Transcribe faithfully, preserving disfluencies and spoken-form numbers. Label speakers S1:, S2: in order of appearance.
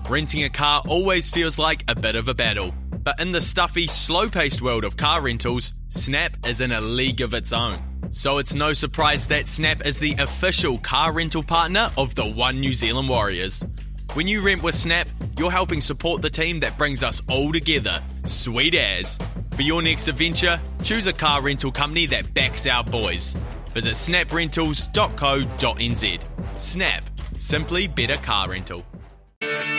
S1: Renting a car always feels like a bit of a battle, but in the stuffy, slow-paced world of car rentals, Snap is in a league of its own. So it's no surprise that Snap is the official car rental partner of the One New Zealand Warriors. When you rent with Snap, you're helping support the team that brings us all together. Sweet as. For your next adventure, choose a car rental company that backs our boys. Visit snap rentals dot co dot n z. Snap. Simply better car rental.